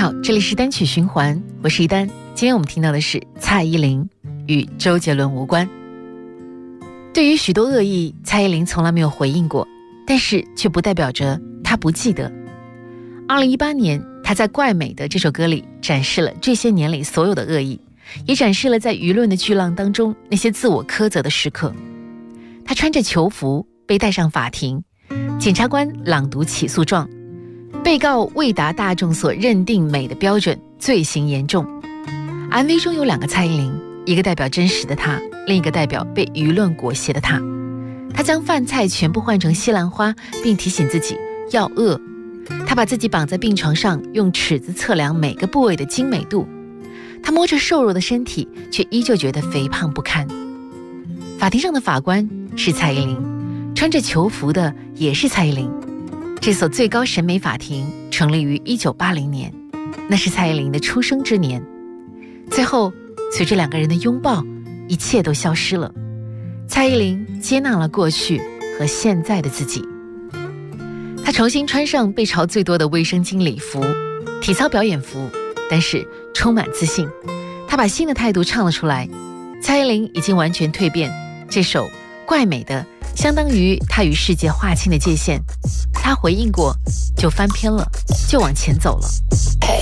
好，这里是单曲循环，我是一丹。今天我们听到的是蔡依林，与周杰伦无关。对于许多恶意，蔡依林从来没有回应过，但是却不代表着她不记得。2018年，她在《怪美的》这首歌里展示了这些年里所有的恶意，也展示了在舆论的巨浪当中那些自我苛责的时刻。她穿着囚服被带上法庭，检察官朗读起诉状，被告未达大众所认定美的标准，罪行严重。MV 中有2个蔡依林，一个代表真实的她，另一个代表被舆论裹挟的她。她将饭菜全部换成西兰花，并提醒自己要饿。她把自己绑在病床上，用尺子测量每个部位的精美度。她摸着瘦弱的身体，却依旧觉得肥胖不堪。法庭上的法官是蔡依林，穿着囚服的也是蔡依林。这所最高审美法庭成立于1980年，那是蔡依林的出生之年。最后，随着2个人的拥抱，一切都消失了。蔡依林接纳了过去和现在的自己。她重新穿上被嘲最多的卫生巾礼服、体操表演服，但是充满自信。她把新的态度唱了出来。蔡依林已经完全蜕变，这首怪美的相当于她与世界划清的界限。她回应过，就翻篇了，就往前走了。